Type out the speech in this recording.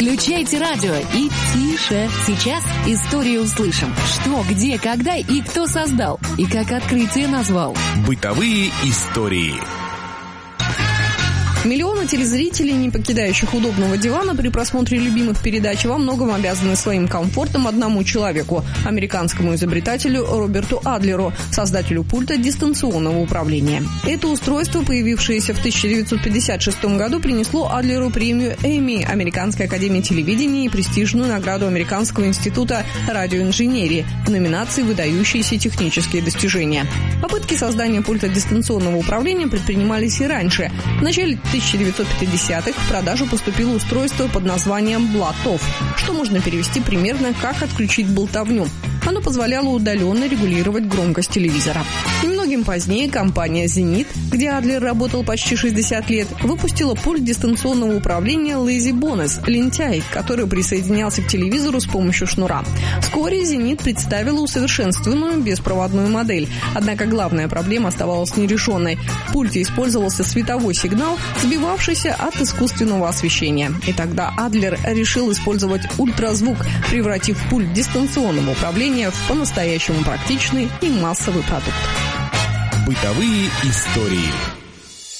Включайте радио и тише. Сейчас историю услышим. Что, где, когда и кто создал. И как открытие назвал. Бытовые истории. Миллионы телезрителей, не покидающих удобного дивана при просмотре любимых передач, во многом обязаны своим комфортом одному человеку – американскому изобретателю Роберту Адлеру, создателю пульта дистанционного управления. Это устройство, появившееся в 1956 году, принесло Адлеру премию Эмми Американской академии телевидения и престижную награду Американского института радиоинженерии в номинации «Выдающиеся технические достижения». Попытки создания пульта дистанционного управления предпринимались и раньше. В начале 1950-х в продажу поступило устройство под названием «Блатов», что можно перевести примерно как «отключить болтовню». Оно позволяло удаленно регулировать громкость телевизора. Немногим позднее компания «Зенит», где Адлер работал почти 60 лет, выпустила пульт дистанционного управления Lazy Bonus – лентяй, который присоединялся к телевизору с помощью шнура. Вскоре «Зенит» представила усовершенствованную беспроводную модель. Однако главная проблема оставалась нерешенной. В пульте использовался световой сигнал, сбивавшийся от искусственного освещения. И тогда Адлер решил использовать ультразвук, превратив пульт дистанционного управления в по-настоящему практичный и массовый продукт. Бытовые истории.